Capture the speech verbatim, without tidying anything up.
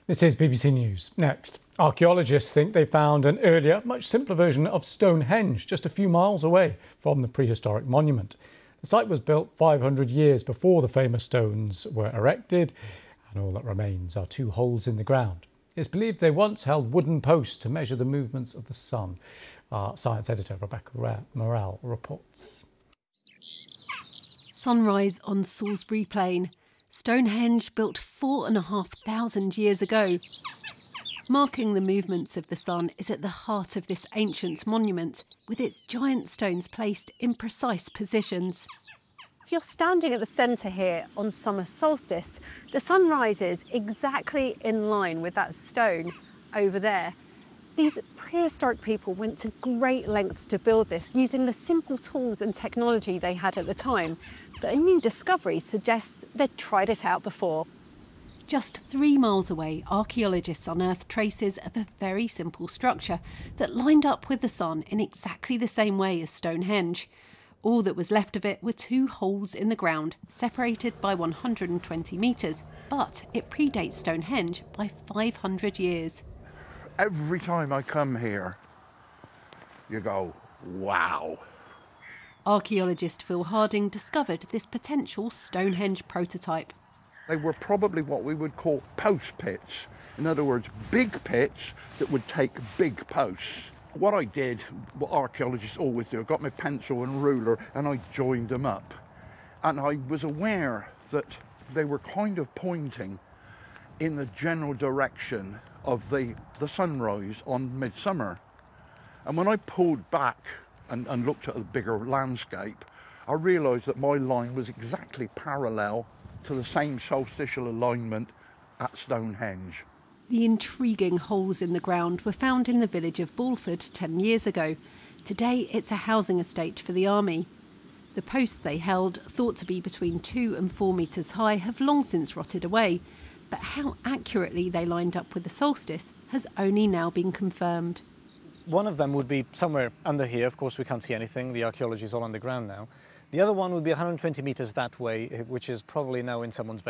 This is B B C News. Next, archaeologists think they found an earlier, much simpler version of Stonehenge just a few miles away from the prehistoric monument. The site was built five hundred years before the famous stones were erected, and all that remains are two holes in the ground. It's believed they once held wooden posts to measure the movements of the sun. Our science editor Rebecca Morrell reports. Sunrise on Salisbury Plain. Stonehenge built four and a half thousand years ago. Marking the movements of the sun is at the heart of this ancient monument, with its giant stones placed in precise positions. If you're standing at the centre here on summer solstice, the sun rises exactly in line with that stone over there. These prehistoric people went to great lengths to build this using the simple tools and technology they had at the time, but a new discovery suggests they'd tried it out before. Just three miles away, archaeologists unearthed traces of a very simple structure that lined up with the sun in exactly the same way as Stonehenge. All that was left of it were two holes in the ground, separated by one hundred twenty metres, but it predates Stonehenge by five hundred years. Every time I come here, you go, wow. Archaeologist Phil Harding discovered this potential Stonehenge prototype. They were probably what we would call post pits. In other words, big pits that would take big posts. What I did, what archaeologists always do, I got my pencil and ruler and I joined them up. And I was aware that they were kind of pointing in the general direction of the, the sunrise on midsummer. And when I pulled back and, and looked at the bigger landscape, I realised that my line was exactly parallel to the same solstitial alignment at Stonehenge. The intriguing holes in the ground were found in the village of Bulford ten years ago. Today it's a housing estate for the army. The posts they held, thought to be between two and four metres high, have long since rotted away. But how accurately they lined up with the solstice has only now been confirmed. One of them would be somewhere under here. Of course, we can't see anything. The archaeology is all underground now. The other one would be one hundred twenty metres that way, which is probably now in someone's